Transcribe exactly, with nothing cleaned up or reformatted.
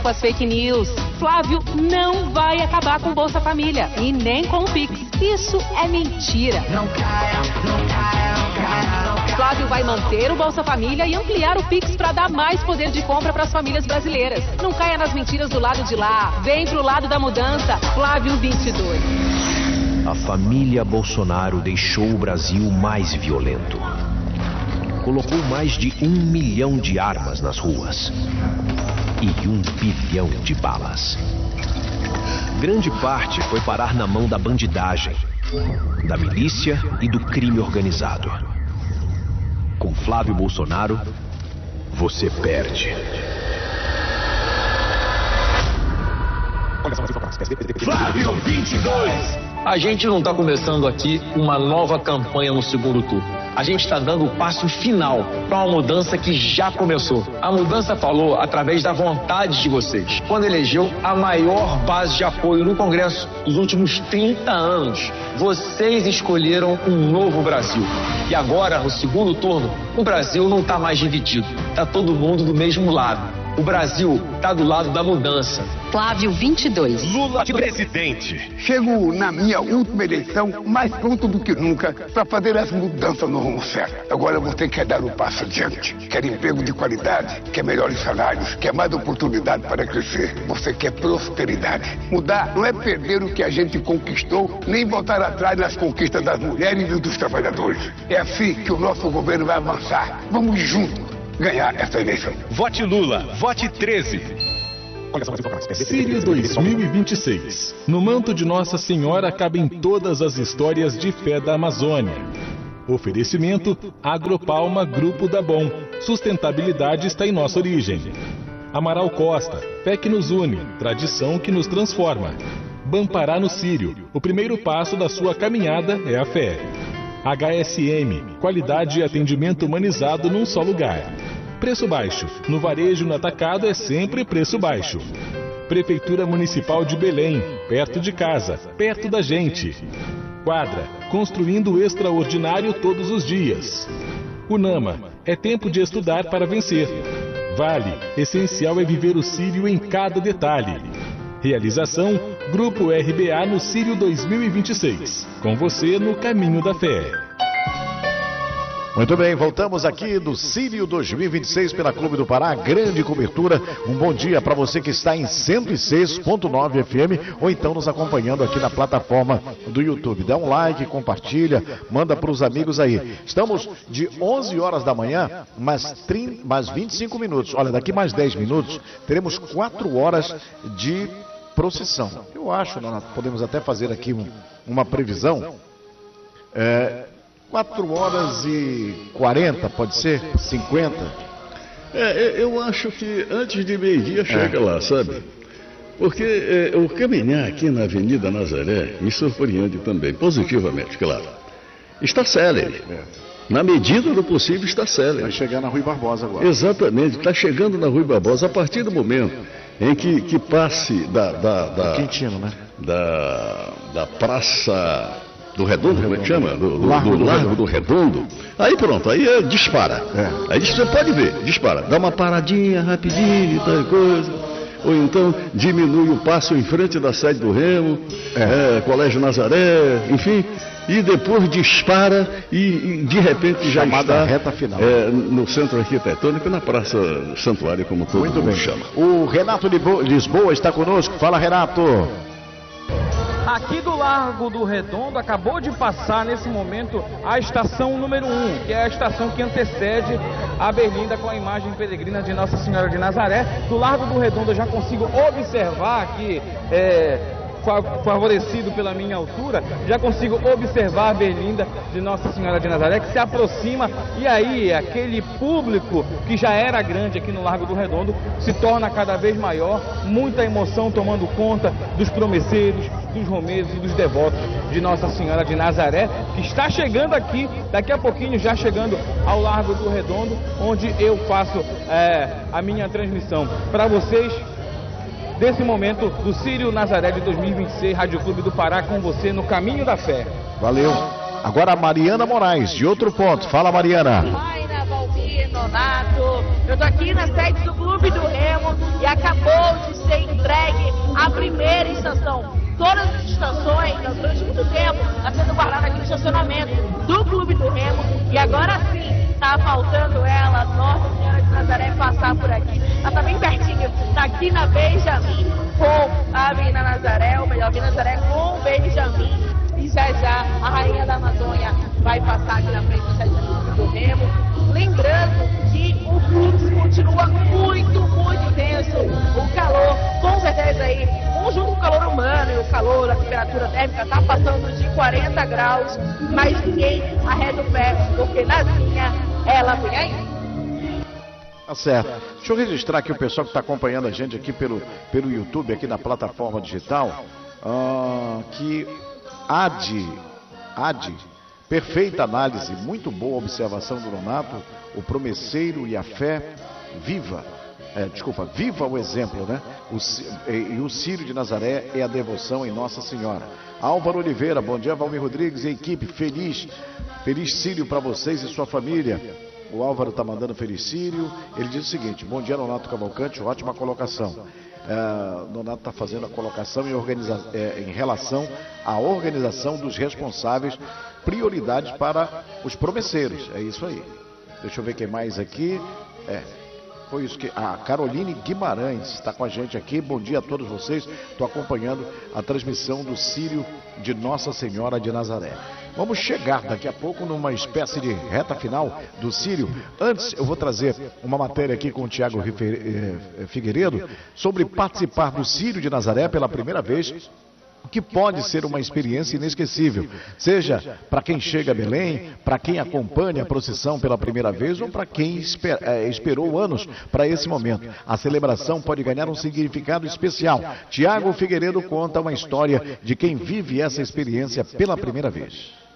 com as fake news. Flávio não vai acabar com Bolsa Família e nem com o Pix. Isso é mentira. Não caia, não caia, não caia, não caia. Flávio vai manter o Bolsa Família e ampliar o Pix para dar mais poder de compra para as famílias brasileiras. Não caia nas mentiras do lado de lá. Vem pro lado da mudança. Flávio vinte e dois. A família Bolsonaro deixou o Brasil mais violento. Colocou mais de um milhão de armas nas ruas e um bilhão de balas. Grande parte foi parar na mão da bandidagem, da milícia e do crime organizado. Com Flávio Bolsonaro, você perde. Flávio vinte e dois. A gente não está começando aqui uma nova campanha no segundo turno. A gente está dando o passo final para uma mudança que já começou. A mudança falou através da vontade de vocês, quando elegeu a maior base de apoio no Congresso dos últimos trinta anos. Vocês escolheram um novo Brasil. E agora, no segundo turno, o Brasil não está mais dividido. Está todo mundo do mesmo lado. O Brasil está do lado da mudança. Flávio vinte e dois. Lula de presidente. Chego na minha última eleição mais pronto do que nunca para fazer as mudanças no rumo certo. Agora você quer dar um passo adiante. Quer emprego de qualidade, quer melhores salários, quer mais oportunidade para crescer. Você quer prosperidade. Mudar não é perder o que a gente conquistou, nem voltar atrás nas conquistas das mulheres e dos trabalhadores. É assim que o nosso governo vai avançar. Vamos juntos ganhar essa eleição. Vote Lula, vote treze. Sírio dois mil e vinte e seis. No manto de Nossa Senhora cabem todas as histórias de fé da Amazônia. Oferecimento Agropalma Grupo da Bom. Sustentabilidade está em nossa origem. Amaral Costa, fé que nos une, tradição que nos transforma. Bampará no Sírio, o primeiro passo da sua caminhada é a fé. H S M, qualidade e atendimento humanizado num só lugar. Preço baixo, no varejo e no atacado é sempre preço baixo. Prefeitura Municipal de Belém, perto de casa, perto da gente. Quadra, construindo o extraordinário todos os dias. Unama, é tempo de estudar para vencer. Vale, essencial é viver o Sírio em cada detalhe. Realização, Grupo R B A no Sírio dois mil e vinte e seis. Com você no caminho da fé. Muito bem, voltamos aqui do Sírio dois mil e vinte e seis pela Clube do Pará, grande cobertura. Um bom dia para você que está em cento e seis ponto nove F M ou então nos acompanhando aqui na plataforma do YouTube. Dá um like, compartilha, manda para os amigos aí. Estamos de onze horas da manhã, mais, trinta, mais vinte e cinco minutos. Olha, daqui mais dez minutos teremos quatro horas de procissão. Eu acho, nós podemos até fazer aqui um, uma previsão. É, quatro horas e quarenta, pode ser? cinquenta? É, eu acho que antes de meio-dia chega é. lá, sabe? Porque é, o caminhar aqui na Avenida Nazaré me surpreende também, positivamente, claro. Está célere. É. Na medida do possível está célere. Vai chegar na Rui Barbosa agora. Exatamente, está chegando na Rui Barbosa a partir do momento em que, que passe da... da, da Quintino, né? Da, da Praça do Redondo, como é que chama? Do, do, Largo, do Largo do Redondo. Aí pronto, aí é, dispara. É. Aí você pode ver, dispara. Dá uma paradinha rapidinho e tal coisa. Ou então diminui o passo em frente da sede do Remo, é. É, Colégio Nazaré, enfim... E depois dispara e, e de repente já Chamada está reta final. É, no centro arquitetônico, na Praça Santuário, como todo Muito mundo bem. chama. O Renato Lisboa está conosco. Fala, Renato. Aqui do Largo do Redondo acabou de passar nesse momento a estação número um, que é a estação que antecede a Berlinda com a imagem peregrina de Nossa Senhora de Nazaré. Do Largo do Redondo eu já consigo observar aqui... É... favorecido pela minha altura, já consigo observar a Berlinda de Nossa Senhora de Nazaré, que se aproxima, e aí aquele público que já era grande aqui no Largo do Redondo se torna cada vez maior, muita emoção tomando conta dos promesseiros, dos romeiros e dos devotos de Nossa Senhora de Nazaré, que está chegando aqui, daqui a pouquinho já chegando ao Largo do Redondo, onde eu faço é, a minha transmissão para vocês. Desse momento do Sírio Nazaré de dois mil e vinte e seis, Rádio Clube do Pará, com você no caminho da fé. Valeu. Agora a Mariana Moraes, de outro ponto. Fala, Mariana. Mayra, Valmir, Nonato, Eu tô aqui na sede do Clube do Remo e acabou de ser entregue a primeira estação. Todas as estações, durante muito tempo, está sendo guardada aqui no estacionamento do Clube do Remo. E agora sim, está faltando ela, Nossa Senhora de Nazaré, passar por aqui. Ela está bem pertinho, está aqui na Benjamin com a Avenida Nazaré, ou melhor, Avenida Nazaré com o Benjamin. E já já a Rainha da Amazônia vai passar aqui na frente do Clube do Remo. Lembrando que o fluxo continua muito, muito intenso. O calor, com certeza aí, um junto com o calor humano e o calor, a temperatura térmica está passando de quarenta graus, mas ninguém arreda o pé, porque Nazinha, ela vem aí. Tá certo. Deixa eu registrar aqui o pessoal que está acompanhando a gente aqui pelo, pelo YouTube, aqui na plataforma digital, uh, que Adi, Adi, perfeita análise, muito boa observação do Nonato, o promesseiro e a fé viva. É, desculpa, viva o exemplo, né? O, e, e o Círio de Nazaré é a devoção em Nossa Senhora. Álvaro Oliveira, bom dia, Valmir Rodrigues e equipe, feliz, feliz Círio para vocês e sua família. O Álvaro está mandando feliz Círio. Ele diz o seguinte: bom dia, Nonato Cavalcante, ótima colocação. É, Nonato está fazendo a colocação em, organiza, é, em relação à organização dos responsáveis, prioridades para os promesseiros. É isso aí. Deixa eu ver quem mais aqui. É. Foi isso que a Caroline Guimarães está com a gente aqui. Bom dia a todos vocês. Estou acompanhando a transmissão do Círio de Nossa Senhora de Nazaré. Vamos chegar daqui a pouco numa espécie de reta final do Círio. Antes, eu vou trazer uma matéria aqui com o Tiago Figueiredo sobre participar do Círio de Nazaré pela primeira vez, que pode ser uma experiência inesquecível, seja para quem chega a Belém, para quem acompanha a procissão pela primeira vez ou para quem esper, é, esperou anos para esse momento. A celebração pode ganhar um significado especial. Tiago Figueiredo conta uma história de quem vive essa experiência pela primeira vez.